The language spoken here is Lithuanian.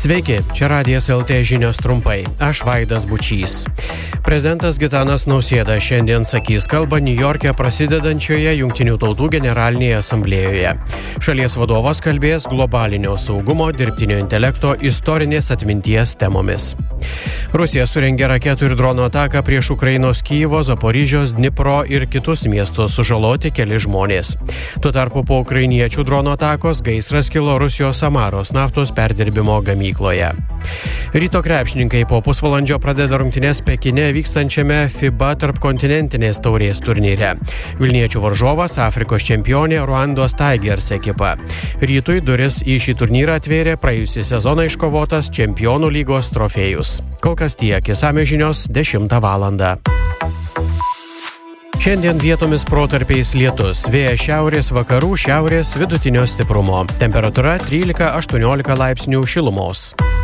Sveiki, čia Radijas LT žinios trumpai. Aš Vaidas Bučys. Prezidentas Gitanas Nausėda šiandien sakys kalbą Niujorke prasidedančioje Jungtinių tautų generalinėje asamblėjoje. Šalies vadovas kalbės globalinio saugumo, dirbtinio intelekto, istorinės atminties temomis. Rusija surengė raketų ir dronų ataką prieš Ukrainos Kyjivo, Zaporižios, Dnipro ir kitus miestus, sužaloti keli žmonės. Tuo tarpu po ukrainiečių dronų atakos gaisras kilo Rusijos Samaros naftos perdirbimo gamykloje. Ryto krepšininkai po pusvalandžio pradeda rungtynes Pekine vykstančiame FIBA tarpkontinentinės taurės turnyre. Vilniečių varžovas Afrikos čempionė Ruandos Tigers ekipa. Rytui duris į šį turnyrą atvėrė praėjusį sezoną iškovotas Čempionų lygos trofėjus. Kol kas tiek, išsamios žinios 10 valandą. Šiandien vietomis protarpiais lietus, vėjas šiaurės vakarų, šiaurės vidutinio stiprumo. Temperatūra 13-18 laipsnių šilumos.